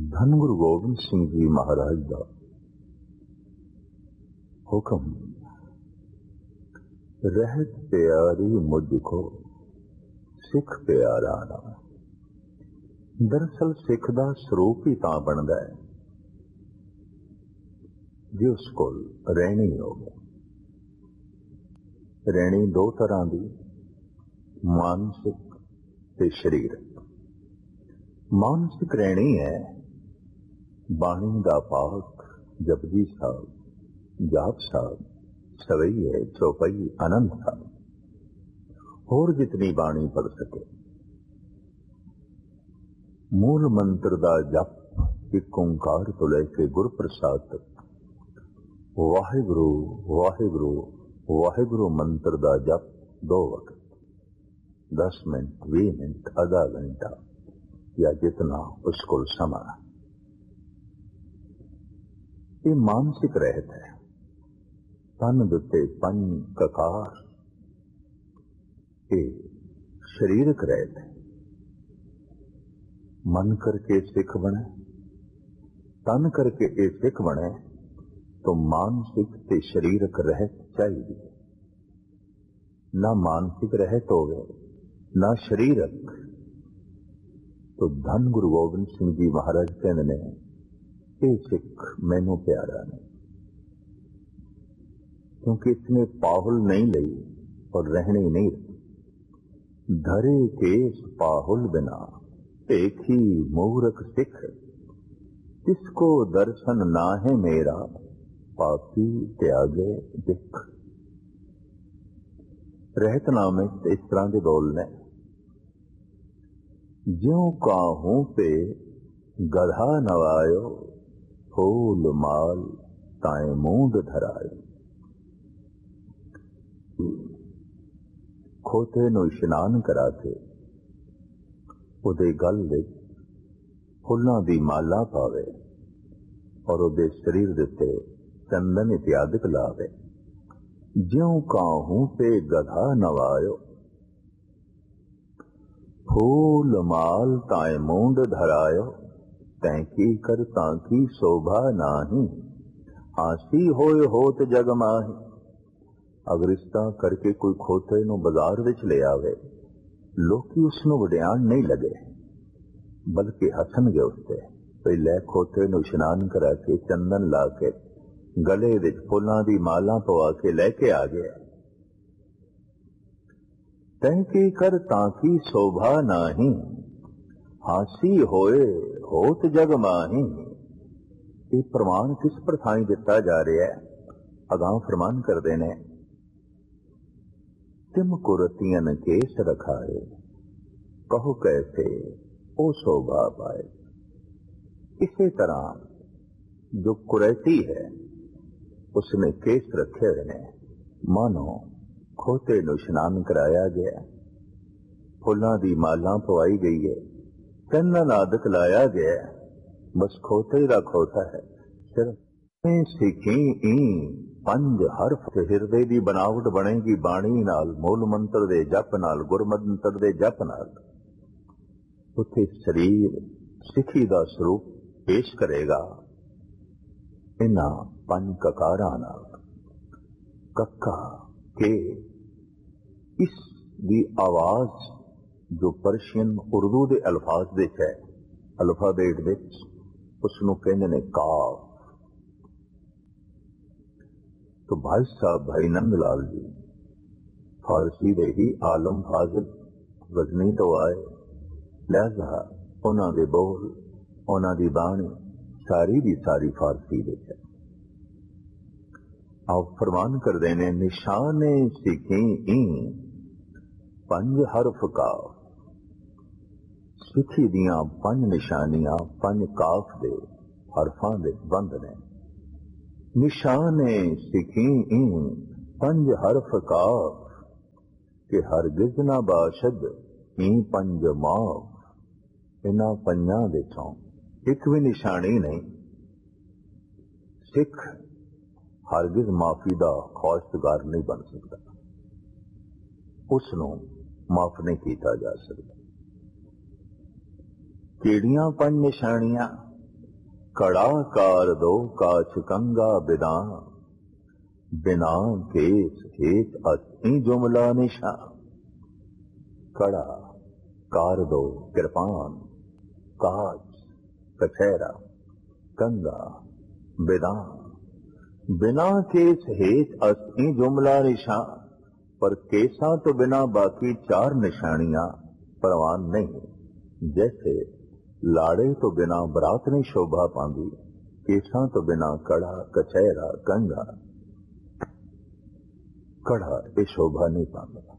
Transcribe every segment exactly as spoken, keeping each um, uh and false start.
धन गुरु गोबिंद सिंह जी महाराज का हुक्म, रहत प्यारी मुझको सिख प्यारा ना। दरअसल सिख का स्वरूप ही तां बनता है जे उस कोल रहनी होवे। रहनी दो तरह की, मानसिक ते शरीरक। मानसिक रहनी है बाणी दा पाठ, जपजी साहब, जाप साहब, सवैये, चौपाई, आनंद साहब, होर जितनी बाणी पढ़ सके। मूल मंत्र दा जप एक ओंकार तो लेके गुर प्रसाद तक, वाहिगुरु वाहिगुरु वाहिगुरु मंत्र दा जप दो वक्त, दस मिनट, भी मिनट, आधा घंटा या जितना उसको समा। ये मानसिक रहत है। तन दुते पंज ककार, ये शरीरक रहत है। मन करके सिख बने, तन करके ये सिख बने तो मानसिक ते शरीरक रहत चाहिए। ना मानसिक रहत होवे ना शरीरक तो धन गुरु गोबिंद सिंह जी महाराज कहते ने ये सिख मैनू प्यारा नहीं, क्योंकि इसने पाहुल नहीं लई और रहने नहीं रही। धरे केस पाहुल बिना एक ही मूर्ख सिख, इसको दर्शन ना है मेरा पापी त्यागे दिख। रहतनामे इस तरह के बोलने, ज्यों काहूं पे गधा नवायो, फूल माल ताए मूंद धरायो। खोते नूं इशनान करा के उहदे गल विच फुल्लां दी माला पावे और उहदे शरीर दे उत्ते चंदन इत्यादिक लावे। ज्यों काहूं पे गधा नवायो, फूल माल ताए मूंद धरायो। तैंकी कर तांकी शोभा नाही, हासी होए होत जग माही। अगर इस तरह करके कोई खोते नूं बाजार विच ले आवे, लोकी उसनूं वडियाण नहीं लगे बल्कि हसणगे उसते। पहले खोते नूं इशनान करा के चंदन ला के गले विच फुल्लां दी माला पवा के लैके आ गया। तैंकी कर तांकी शोभा नाही, हासी होए होत जग माही। ये प्रमाण किस प्रथाई दिता जा रहा है? अगां फरमान करते ने, तिम कुरतियन केस रखाए, कहो कैसे ओ शोभा पाए। इसी तरह जो कुरैती है उसने केस रखे हुए ने, मानो खोते नूं इशनान कराया गया, फुल्लां दी माला पवाई गई है, चंदन आदक लाया गया, बस खोते ही दा खोता है। सिर्फ सिखी ई पंज हरफ हिरदे दी बनावट बनेगी बाणी नाल, मूल मंत्र दे जप नाल, गुर मंत्र दे जप नाल। उत्थे शरीर सिखी दा स्वरूप पेश करेगा इन्हां पंज ककारां नाल। कक्का के इस दी आवाज जो पर्शियन उर्दू के अल्फाज विच है, अल्फाबेट विच उसनूं कहंदे ने काफ। तो भाई साहब भाई नंद लाल जी फारसी दे ही आलम फाजिल गजनी तो आए, लिहाजा उन्हां दे बोल, उन्हां दी बाणी सारी दी सारी फारसी विच है। आप फरमान करदे ने, निशाने सिखी ई पंज हरफ का। सिखी दियां पंज निशानियां पंज काफ दे हरफां दे बंद ने। निशाने सिखी ई पंज हरफ काफ, के हरगिज ना बाशद ई पंज माफ। इन्हां पंजां विचों एक भी निशानी नहीं। सिख हरगिज माफी दा ख्वाहिशगार नहीं बन सकता, उसनूं माफ नहीं किया जा सकता। केड़ियां पंज निशानियां? कड़ा कार दो काछ कंगा बिना, बिना केस हेत अस्थि जुमला निशा। कड़ा कार दो कृपान, काच कछहरा, कंगा बिना, बिना केस हेत अस्थि जुमला निशा। पर केसा तो बिना बाकी चार निशानियां परवान नहीं। जैसे लाड़े तो बिना बरात नहीं शोभा पांदी, केसा तो बिना कड़ा कछहरा कंगा कड़ा ये शोभा नहीं पांदा।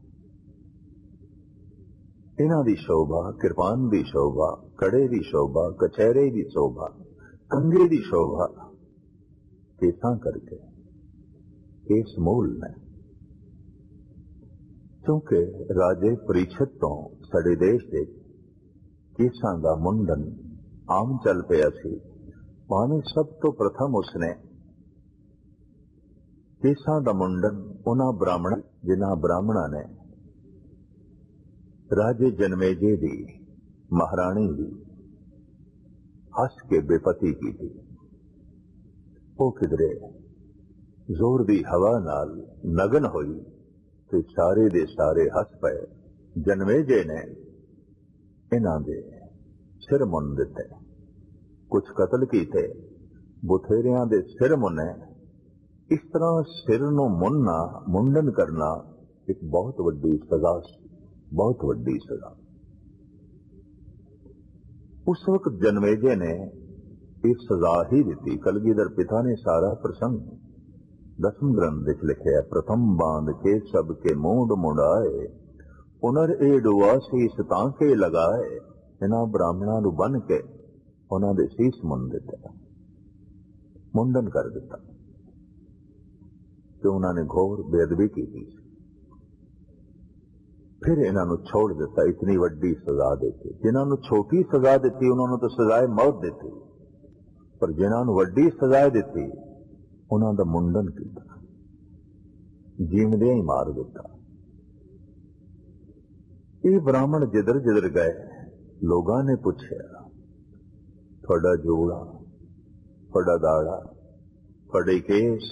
इन्हां दी शोभा, किरपान दी शोभा, कड़े दी शोभा, कछहरे दी शोभा, कंगे दी शोभा केसा करके केस मूल ने। क्योंकि राजे परीक्षित तो साडे देश दे केसां दा मुंडन आम चल पिया सी। भावें सब तो प्रथम उसने केसां दा मुंडन उन्हां ब्राह्मण जिन्हां ब्राह्मणा ने राजे जनमेजे दी महाराणी दी हस के बेपति की थी। वो किधरे जोर दी हवा नाल नगन होई ते सारे दे सारे हस पे। जनमेजे ने इन्हां दे सिर मुन दिते, कुछ कतल कीते, बुथेरियां दे सिर मुने। इस तरह सिर नूं मुनना, मुंडन करना एक बहुत वड्डी सजा सी, बहुत वड्डी सजा। उस वक्त जनमेजे ने एक सजा ही दी। कलगीधर पिता ने सारा प्रसंग दसम ग्रंथ विच लिखिया। प्रथम बांध के सबके मूंड मुंडाए, उनर ए डुआ सीस तांके लगाए। इन्हां ब्राह्मणां नूं बन के उन्हां दे सीस मुन दिते, मुंडन कर दिता कि उन्हां ने घोर बेअदबी की थी। फिर इन्हां नूं छोड़ दिता, इतनी वड्डी सजा देती। जिन्हां नूं छोटी सजा दिती उन्हां नूं तो सजाए मौत दिती, पर जिन्हां नूं वड्डी सजा दिती उन्हां दा मुंडन कीता, जीवदे ही मार दिता। ये ब्राह्मण जिधर जिधर गए लोगां ने पूछया, थोड़ा जोड़ा, थोड़ा दाड़ा, थोड़े केस।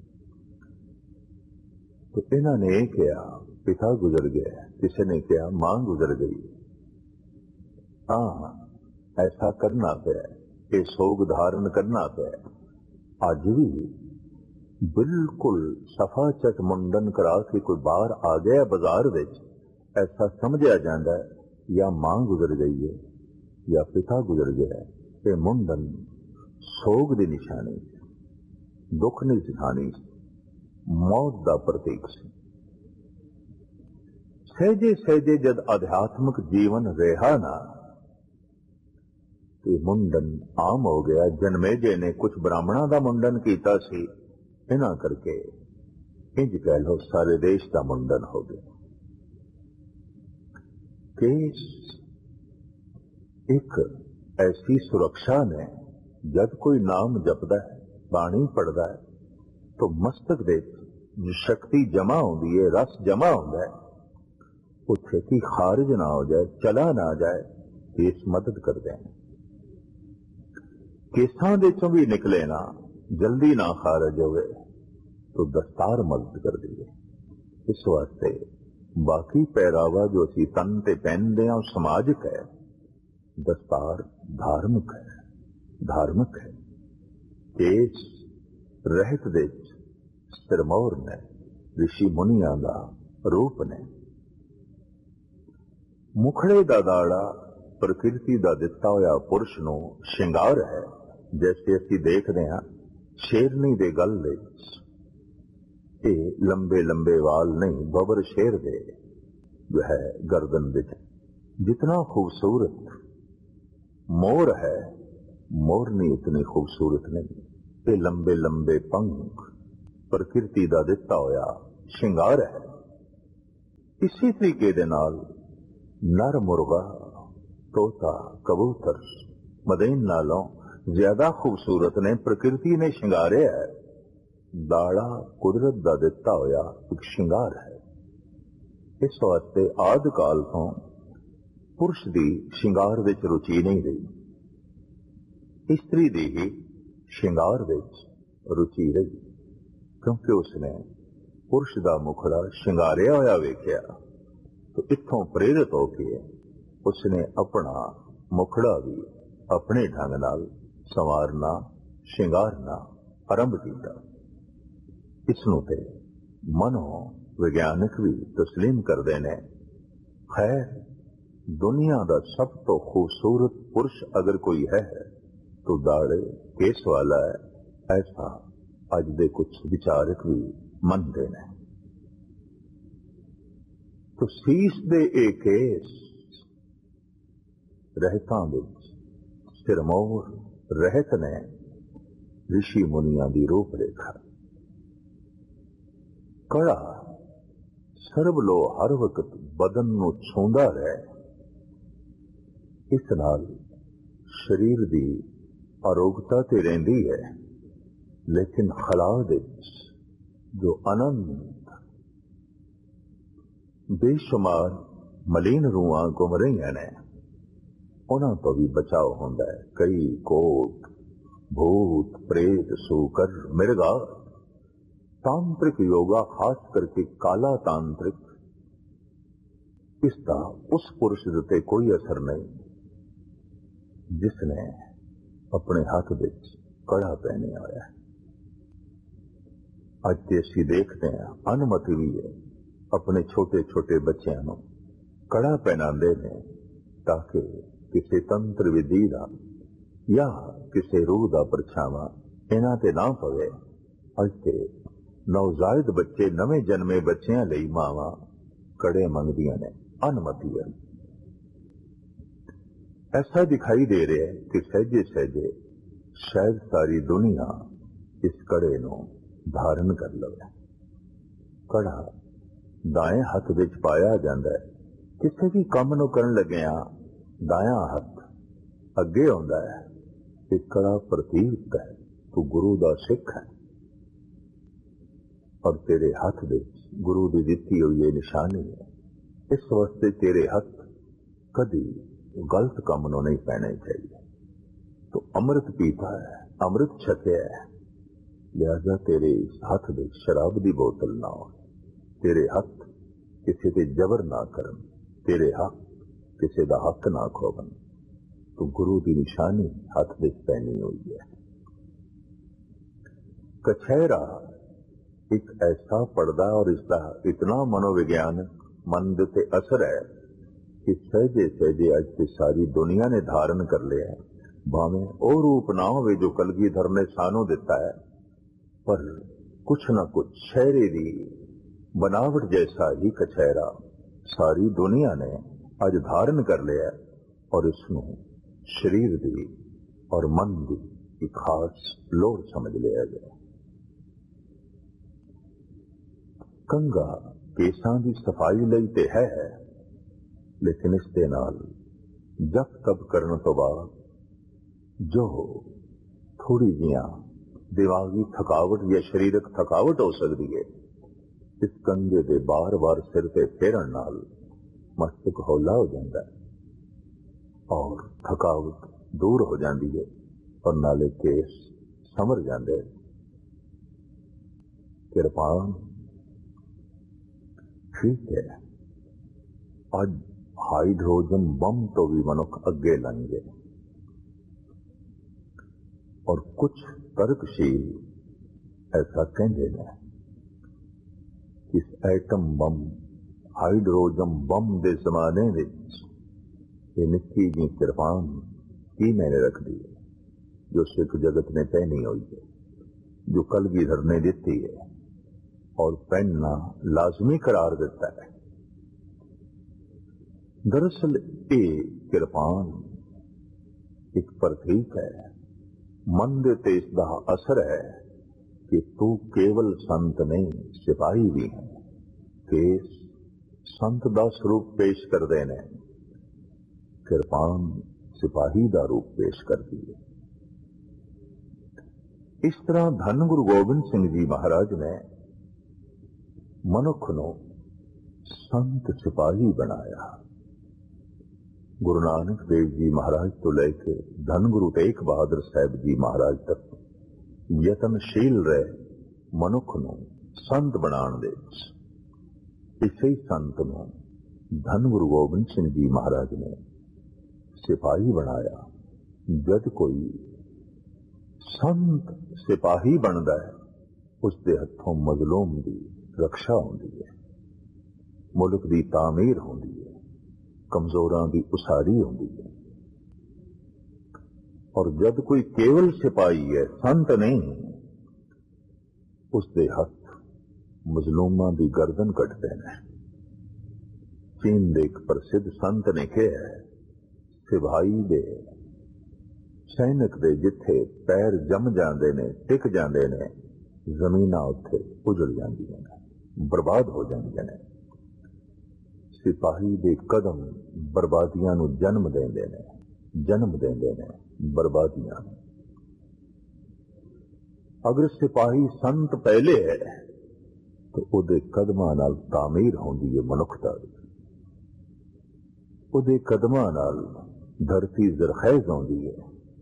तो इन्हां ने कहा पिता गुजर गया, किसी ने कहा मां गुजर गई। हाँ, ऐसा करना पे, ये सोग धारण करना पे। अज भी बिल्कुल सफा चट मुंडन करा के कोई बाहर आ गया बाजार विच, ऐसा समझा जाता है या मां गुजर गई है या पिता गुजर गया है। ये मुंडन सोग की निशानी, दुख की निशानी, मौत का प्रतीक सी। सहजे सहजे जद आध्यात्मिक जीवन रहा ना, तो मुंडन आम हो गया। जनमेजे ने कुछ ब्राह्मणों का मुंडन कीता सी, इन्हां करके इंज कह लो सारे देश का मुंडन हो गया। केस एक ऐसी सुरक्षा ने, जब कोई नाम जपदा है, बाणी पढ़दा है, तो मस्तक दे शक्ति जमा होती है, रस जमा होता है, वो छेती खारिज ना हो जाए, चला ना जाए, केस मदद करते हैं। केसां दे चों भी निकले ना, जल्दी ना खारिज होवे तो दस्तार मदद कर दी है। इस वास्ते बाकी पहरावा जो असी तन ते पहनते हैं समाजिक है, दस्तार धार्मिक है, धार्मिक है। केस रहत दे सिरमौर ने, ऋषि मुनिया का रूप ने। मुखड़े दा दाड़ा प्रकृति का दिता होया पुरुष नूं श्रृंगार है। जैसे असी देखते हैं शेरनी दे गल दे ये लंबे लंबे वाल नहीं, बबर शेर दे जो है गर्दन विच। जितना खूबसूरत मोर है, मोरनी इतनी खूबसूरत नहीं। ये लंबे लंबे पंख प्रकृति का दिता होया श्रृंगार है। इसी तरीके दे नाल नर मुर्गा, तोता, कबूतर मदेन नालों ज्यादा खूबसूरत ने, प्रकृति ने श्रृंगारे है। दाड़ा कुदरत का दिता होया एक श्रृंगार है। इस वास्ते आदि काल तो पुरुष की श्रृंगार विच रुचि नहीं रही। ਇਸਤਰੀ ਦੀ ਹੀ ਸ਼ਿੰਗਾਰ ਵਿੱਚ ਰੁਚੀ ਰਹੀ, ਕਿਉਂਕਿ ਉਸਨੇ ਪੁਰਸ਼ ਦਾ ਮੁਖੜਾ ਸ਼ਿੰਗਾਰਿਆ ਹੋਇਆ ਵੇਖਿਆ। तो इत्थों प्रेरित होके उसने अपना मुखड़ा भी अपने ढंग नाल संवारना शिंगारना आरंभ किया। इसनूं ते मनो विज्ञानक भी तस्लीम करते हैं। खैर, दुनिया का सब तो खूबसूरत पुरुष अगर कोई है तो दाड़े केस वाला है, ऐसा अज दे कुछ विचारक भी मनते हैं। तो सीस दे एक केस रहतां विच सिरमौर रहत ने ऋषि मुनिया की रूप रेखा। कड़ा सरबलो हर वक्त बदन नूं छूंदा रहे, इस नाल शरीर की अरोगता ते रहिंदी है, लेकिन खला विच जो अनंत बेशुमार मलीन रूहां घुम रही ने, उन्हां तो भी बचाव होंदा है। कई कोट भूत प्रेत सूकर मिर्गा तांत्रिक योगा, खास करके काला तांत्रिक, इसका उस पुरुष ते कोई असर नहीं जिसने अपने हाथ विच कड़ा पहने आया है। अज ते असीं देखते हैं अनुमति भी है अपने छोटे छोटे बच्चों को कड़ा पहनाते हैं ताकि किसी तंत्र विधि का या किसी रूह का परछावा इन्हां ते ना पवे। अज ते नवजायद बच्चे नवे जन्मे बच्चों लई मावां कड़े मंगदियां ने अनुमति है। ऐसा दिखाई दे रहा है कि सहजे सहजे शायद सारी दुनिया इस कड़े को धारण कर लवे। कड़ा दाएं हाथ विच पाया जाता है। किसी भी काम नूं करन लगिया दाया हाथ अगे आउंदा है। एक कड़ा प्रतीक है तू गुरु दा सिख है और तेरे हाथ विच गुरु दी दित्ती हुई ये निशानी है। इस वास्ते तेरे हाथ कभी गलत काम नूं नहीं पैने चाहिए। तो अमृत पीता है, अमृत छकिया है, लिहाजा तेरे इस हाथ विच शराब की बोतल ना हो। तेरे हक किसी ते जबर ना करन, तेरे हक किसी दा हक ना खोवन। तो गुरु की निशानी हाथ में पहनी हुई है। कछहरा एक ऐसा पर्दा और इसका इतना मनोविज्ञानक मन ते असर है कि सहजे सहजे अज से सारी दुनिया ने धारण कर लिया है। भावें ओ रूप ना हो जो कलगीधर ने सानू दिता है, पर कुछ न कुछ शहरे दी बनावट जैसा ही कछहरा सारी दुनिया ने अज धारण कर लिया और इसनों शरीर की और मन की एक खास लोड़ समझ लिया गया। कंगा केसां की सफाई लई ते है, लेकिन इस दे नाल जप तप करने तो बाद जो थोड़ी जिया दिमागी थकावट या शरीरक थकावट हो सकती है, इस कंगे दे बार बार सिर ते फेरन नाल मस्तक हौला हो जाता है और थकावट दूर हो जाती है और नाले केस समर जाते। किरपान ठीक है, अज हाइड्रोजन बम तो भी मनुख अगे लंघ गए और कुछ तर्कशील ऐसा कहते हैं कि इस एटम बम हाइड्रोजन बम के जमाने ये निक्की जी किरपान की मैंने रख दी है जो सिख जगत ने पहनी हुई है, जो कलगीधर ने दी है और पहनना लाजमी करार देता है। दरअसल ये किरपान एक प्रतीक है, मन दे ते इसका असर है कि तू केवल संत नहीं सिपाही भी है। केस संत का स्वरूप पेश करते हैं, किरपान सिपाही का रूप पेश करती है। इस तरह धन गुरु गोबिंद सिंह जी महाराज ने मनुख को संत सिपाही बनाया। गुरु नानक देव जी महाराज तो लेके धन गुरु तेग बहादुर साहब जी महाराज तक यतनशील रहे मनुख नूं संत बनाने दे विच। इसे संत नूं धन गुरु गोबिंद सिंह जी महाराज ने सिपाही बनाया। जद कोई संत सिपाही बनता है उसके हथों मजलूम की रक्षा होती है, मुल्क की तामीर होती है, कमजोरां की उसारी होती है। और जब कोई केवल सिपाही है, संत नहीं, उसके हथ मजलूमां की गर्दन कटते हैं। चीन के एक प्रसिद्ध संत ने कहा है, सिपाही दे सैनिक दे जिथे पैर जम जाते ने, टिक जाते ने, जमीनां उत्थे उजड़ जांदियां ने, बर्बाद हो जांदियां ने। सिपाही दे कदम बर्बादियां नूं जन्म देंदे ने, जन्म देंदे ने बर्बादियां। अगर सिपाही संत पहले है तो उहदे कदमां नाल तामीर होंदी है मनुखता दी, उहदे कदमां नाल धरती जरखैज होंदी है।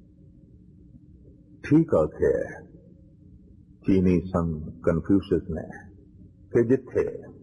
ठीक आख्या है चीनी संत कन्फ्यूशियस ने कि जिथे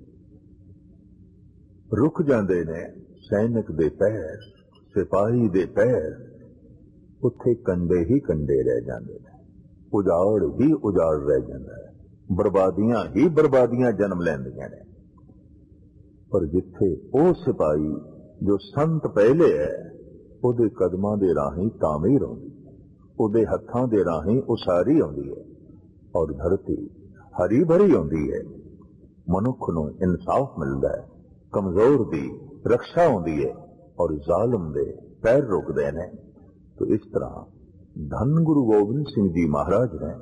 रुक जाते ने सैनिक दे पैर, सिपाही दे पैर, उत्थे कंडे ही कंडे रह जाते हैं, उजाड़ ही उजाड़ रह जाता है, बर्बादियां ही बर्बादियां जन्म लैंदियां ने। पर जिथे वो सिपाही जो संत पहले है, उहदे कदमां दे राही तामीर होंदी है, उहदे हत्थां दे राही उसारी होंदी है और धरती हरी भरी होंदी है। मनुख नूं इंसाफ मिलता है, कमजोर की रक्षा होंदी है और जालिम दे पैर रुकते हैं। तो इस तरह धन गुरु गोबिंद सिंह जी महाराज ने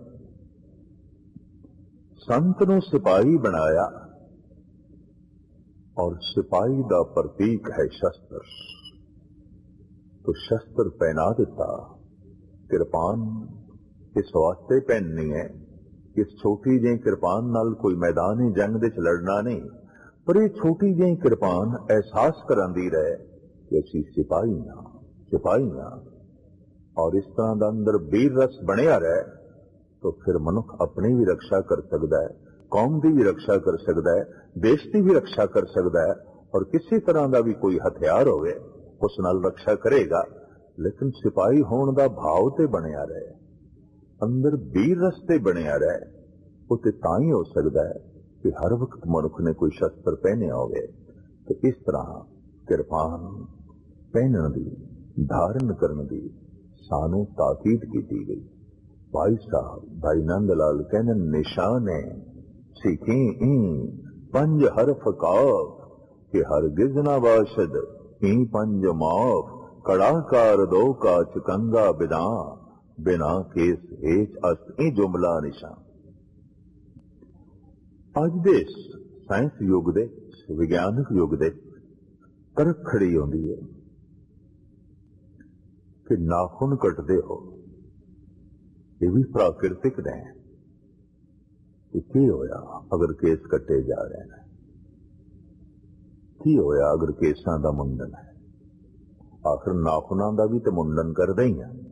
संत नूं सिपाही बनाया और सिपाही का प्रतीक है शस्त्र। तो शस्त्र पहना दिता। कृपान इस वास्ते पहननी है कि इस छोटी जी कृपान नाल कोई मैदानी जंग दे च लड़ना नहीं, पर यह छोटी जी कृपान एहसास करांदी रहे कि असीं सिपाही हां, सिपाही हां। और इस तरह का अंदर वीर रस बनिया रहे तो फिर मनुख अपनी भी रक्षा कर सकता है, कौम की भी रक्षा कर सकता है, देश की भी रक्षा कर सकता है। और किसी तरह का भी कोई हथियार होवे उस नाल रक्षा करेगा। लेकिन सिपाही होने का भाव ते बनिया रहे, अंदर वीर रस ते बनिया रहे, उते तां ही हो सकता है कि हर वक्त मनुख ने कोई शस्त्र पहने होवे। तो इस तरह कृपान पहनने की, धारण करने की सानू ताकीद की गई। भाई साहब भाई नंद लाल कहने निशाने सीखी ई पंज हरफ काफ कि हर गिज ना बाशद ई पंज माफ कड़ाकार दो का चकंगा बिना बिना केस हेच अस्त ई जुमला निशान। अज दे साइंस युग दे, विज्ञानक युग दे तरक खड़ी होंदी है कि नाखून कटते हो, ये भी प्राकृतिक ने। की होया अगर केस कटे जा रहे हैं, की होया अगर केसां दा मुंडन है, आखिर नाखूनां दा भी तो मुंडन करदे ही हैं।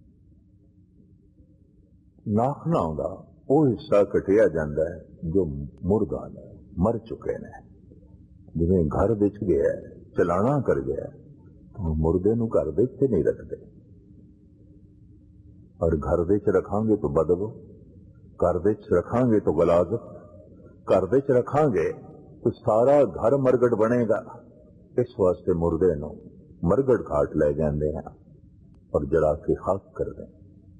नाखूनां दा वो हिस्सा कटिया जाता है जो मुर्दा ने, मर चुके ने। जिवें घर विच गया चलाना कर गया तो मुर्दे नूं घर विच नहीं रखते, और घर विच रखांगे तो बदबू, घर विच रखांगे तो गलाजत, घर विच रखांगे तो सारा घर मरगट बनेगा। इस वास्ते मुर्दे नूं मरगट घाट ले जाते हैं और जला के खाक कर दें।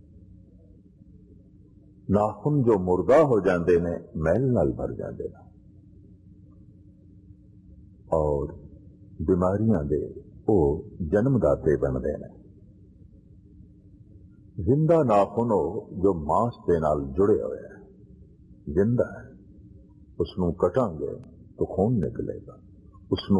नाखून जो मुर्दा हो जाते हैं मैल नाल भर जाते हैं और बीमारियां दे वो जन्मदाते बनते हैं। जिंदा नाखून हो जो मांस के नाल जुड़े हुए है, जिंदा है, उसनू कटांगे तो खून निकलेगा, उसनू